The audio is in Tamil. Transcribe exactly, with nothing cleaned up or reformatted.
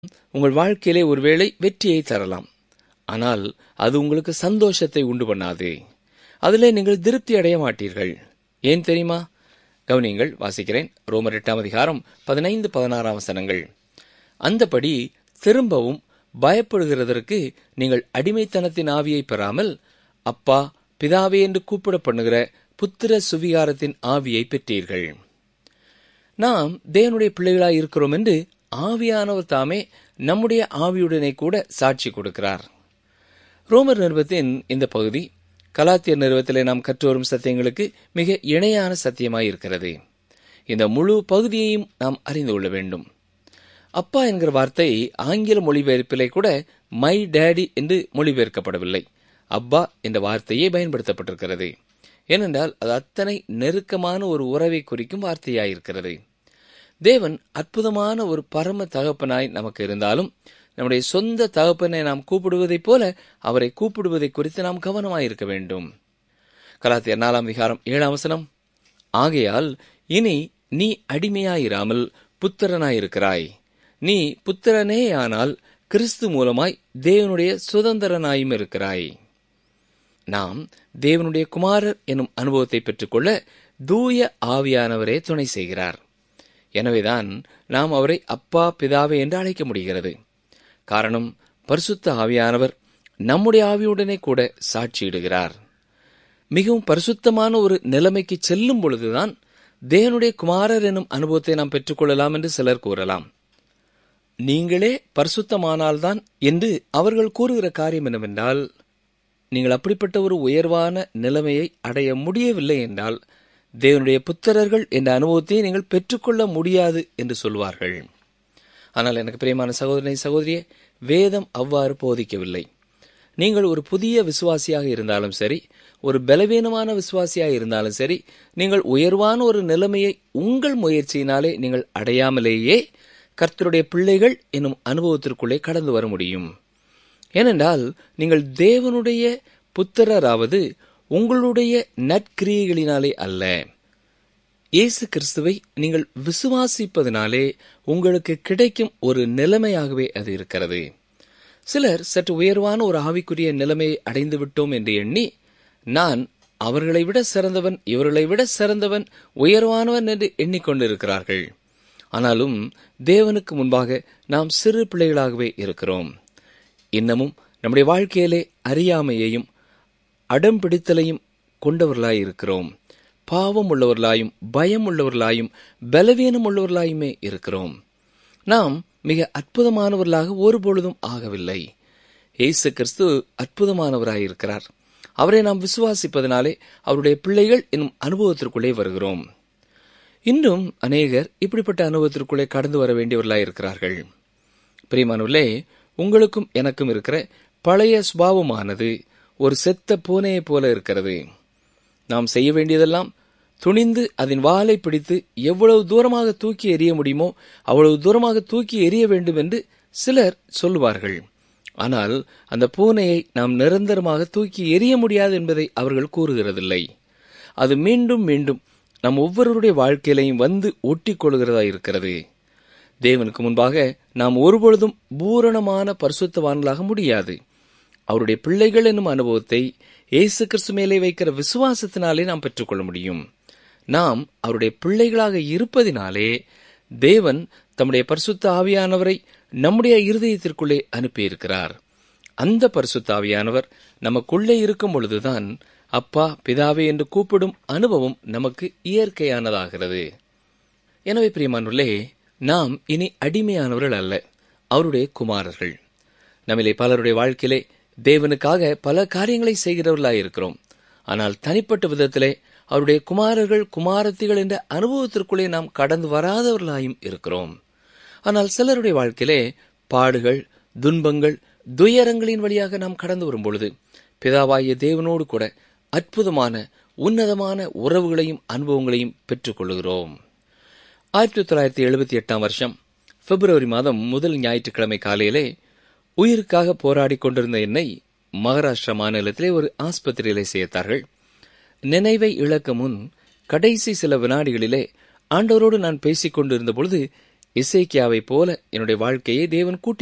உங்கள் வாழ்க்கையிலே ஒருவேளை வெற்றியை தரலாம். ஆனால் அது உங்களுக்கு சந்தோஷத்தை உண்டு பண்ணாது. அதிலே நீங்கள் திருப்தி அடைய மாட்டீர்கள். ஏன் தெரியுமா? கவனியங்கள், வாசிக்கிறேன். ரோமர் எட்டாம் அதிகாரம் பதினைந்து பதினாறாம் வசனங்கள். அந்தபடி திரும்பவும் பயப்படுகிறதற்கு நீங்கள் அடிமைத்தனத்தின் ஆவியை பெறாமல் அப்பா பிதாவே என்று கூப்பிட பண்ணுகிற புத்திர சுவிகாரத்தின் ஆவியை பெற்றீர்கள். நாம் தேவனுடைய பிள்ளைகளாய் இருக்கிறோம் என்று ஆவியானவர் தாமே நம்முடைய ஆவியுடனே கூட சாட்சி கொடுக்கிறார். ரோமர் நிருபத்தின் இந்த பகுதி கலாத்தியர் நிருபத்திலே நாம் கற்றுவரும் சத்தியங்களுக்கு மிக இணையான சத்தியமாய் இருக்கிறது. இந்த முழு பகுதியையும் நாம் அறிந்து கொள்ள வேண்டும். அப்பா என்கிற வார்த்தை ஆங்கில மொழிபெயர்ப்பிலே கூட மை டேடி என்று மொழிபெயர்க்கப்படவில்லை. அப்பா என்ற வார்த்தையே பயன்படுத்தப்பட்டிருக்கிறது. ஏனென்றால் அது அத்தனை நெருக்கமான ஒரு உறவை குறிக்கும் வார்த்தையாயிருக்கிறது. தேவன் அற்புதமான ஒரு பரம தகப்பனாய் நமக்கு இருந்தாலும் நம்முடைய சொந்த தகப்பனை நாம் கூப்பிடுவதைப் போல அவரை கூப்பிடுவதை குறித்து நாம் கவனமாயிருக்க வேண்டும். கலாத்தியர் நாலாம் அதிகாரம் ஏழாம் வசனம், ஆகையால் இனி நீ அடிமையாயிராமல் புத்திரனாயிருக்கிறாய். நீ புத்திரனேயானால் கிறிஸ்து மூலமாய் தேவனுடைய சுதந்திரனாயும் இருக்கிறாய். நாம் தேவனுடைய குமாரர் எனும் அனுபவத்தை பெற்றுக்கொள்ள தூய ஆவியானவரே துணை செய்கிறார். எனவேதான் நாம் அவரை அப்பா பிதாவே என்று அழைக்க முடிகிறது. காரணம், பரிசுத்த ஆவியானவர் நம்முடைய ஆவியுடனே கூட சாட்சியிடுகிறார். மிகவும் பரிசுத்தமான ஒரு நிலைமைக்கு செல்லும் பொழுதுதான் தேவனுடைய குமாரர் எனும் அனுபவத்தை நாம் பெற்றுக்கொள்ளலாம் என்று சிலர் கூறலாம். நீங்களே பரிசுத்தமானால்தான் என்று அவர்கள் கூறுகிற காரியம் என்னவென்றால், நீங்கள் அப்படிப்பட்ட ஒரு உயர்வான நிலைமையை அடைய முடியவில்லை என்றால் தேவனுடைய புத்திரர்கள் என்ற அனுபவத்தை நீங்கள் பெற்றுக்கொள்ள முடியாது என்று சொல்வார்கள். ஆனால் எனக்கு பிரியமான சகோதரனை சகோதரியே, வேதம் அவ்வாறு போதிக்கவில்லை. நீங்கள் ஒரு புதிய விசுவாசியாக இருந்தாலும் சரி, ஒரு பலவீனமான விசுவாசியாக இருந்தாலும் சரி, நீங்கள் உயர்வான ஒரு நிலைமையை உங்கள் முயற்சியினாலே நீங்கள் அடையாமலேயே கர்த்தருடைய பிள்ளைகள் என்னும் அனுபவத்திற்குள்ளே கடந்து வர முடியும். ஏனென்றால் நீங்கள் தேவனுடைய புத்திரராவது உங்களுடைய நற்கிரியைகளினாலே அல்ல, இயேசு கிறிஸ்துவை நீங்கள் விசுவாசிப்பதனாலே உங்களுக்கு கிடைக்கும் ஒரு நிலைமையாகவே அது இருக்கிறது. சிலர் சற்று உயர்வான ஒரு ஆவிக்குரிய நிலைமையை அடைந்து விட்டோம் என்று எண்ணி, நான் அவர்களை விட சிறந்தவன், இவர்களை விட சிறந்தவன், உயர்வானவன் என்று எண்ணிக்கொண்டிருக்கிறார்கள். ஆனாலும் தேவனுக்கு முன்பாக நாம் சிறு பிள்ளைகளாகவே இருக்கிறோம். இன்னமும் நம்முடைய வாழ்க்கையிலே அறியாமையையும் அடம்பிடித்தலையும் கொண்டவர்களாய் இருக்கிறோம். பாவம் உள்ளவர்களாயும் பயம் உள்ளவர்களாயும் பலவீனம் உள்ளவர்களாயுமே இருக்கிறோம். நாம் மிக அற்புதமானவர்களாக ஒருபொழுதும் ஆகவில்லை. இயேசு கிறிஸ்து அற்புதமானவராயிருக்கிறார். அவரை நாம் விசுவாசிப்பதனாலே அவருடைய பிள்ளைகள் என்னும் அனுபவத்திற்குள்ளே வருகிறோம். இன்னும் அநேகர் இப்படிப்பட்ட அனுபவத்திற்குள்ளே கடந்து வர வேண்டியவர்களாயிருக்கிறார்கள். பிரியமானவர்களே, உங்களுக்கும் எனக்கும் இருக்கிற பழைய சுபாவமானது ஒரு செத்த பூனையை போல இருக்கிறது. நாம் செய்ய வேண்டியதெல்லாம் துணிந்து அதன் வாலை பிடித்து எவ்வளவு தூரமாக தூக்கி எறிய முடியுமோ அவ்வளவு தூரமாக தூக்கி எறிய வேண்டும் என்று சிலர் சொல்லுவார்கள். ஆனால் அந்த பூனையை நாம் நிரந்தரமாக தூக்கி எறிய முடியாது என்பதை அவர்கள் கூறுகிறதில்லை. அது மீண்டும் மீண்டும் நம் ஒவ்வொருவருடைய வாழ்க்கையிலையும் வந்து ஒட்டி கொள்கிறதா இருக்கிறது. தேவனுக்கு முன்பாக நாம் ஒருபொழுதும் பூரணமான பரிசுத்தவான்களாக முடியாது. அவருடைய பிள்ளைகள் என்னும் அனுபவத்தை இயேசு கிறிஸ்து மேலே வைக்கிற விசுவாசத்தினாலே நாம் பெற்றுக்கொள்ள முடியும். நாம் அவருடைய பிள்ளைகளாக இருப்பதினாலே தேவன் தம்முடைய பரிசுத்த ஆவியானவரை நம்முடைய இருதயத்திற்குள்ளே அனுப்பியிருக்கிறார். அந்த பரிசுத்த ஆவியானவர் நமக்குள்ளே இருக்கும் பொழுதுதான் அப்பா பிதாவே என்று கூப்பிடும் அனுபவம் நமக்கு இயற்கையானதாகிறது. எனவே பிரியமானவர்களே, நாம் இனி அடிமையானவர்கள் அல்ல, அவருடைய குமாரர்கள். நம்மிலே பலருடைய வாழ்க்கையிலே தேவனுக்காக பல காரியங்களை செய்கிறவர்களாயிருக்கிறோம். ஆனால் தனிப்பட்ட விதத்திலே அவருடைய குமாரர்கள் குமாரத்திகள் என்ற அனுபவத்திற்குள்ளே நாம் கடந்து வராதவர்களாயும் இருக்கிறோம். ஆனால் சிலருடைய வாழ்க்கையிலே பாடுகள், துன்பங்கள், துயரங்களின் வழியாக நாம் கடந்து வரும் பொழுது பிதாவாகிய தேவனோடு கூட அற்புதமான உன்னதமான உறவுகளையும் அனுபவங்களையும் பெற்றுக் கொள்கிறோம். ஆயிரத்தி தொள்ளாயிரத்தி எழுபத்தி எட்டாம் வருஷம் பிப்ரவரி மாதம் முதல் ஞாயிற்றுக்கிழமை காலையிலே உயிருக்காக போராடி கொண்டிருந்த என்னை மகாராஷ்டிரா மாநிலத்திலே ஒரு ஆஸ்பத்திரியிலே சேர்த்தார்கள். நினைவை இழக்க முன் கடைசி சில வினாடிகளிலே ஆண்டவரோடு நான் பேசிக் கொண்டிருந்த பொழுது இசைக்கியாவைப் போல என்னுடைய வாழ்க்கையை தேவன் கூட்டி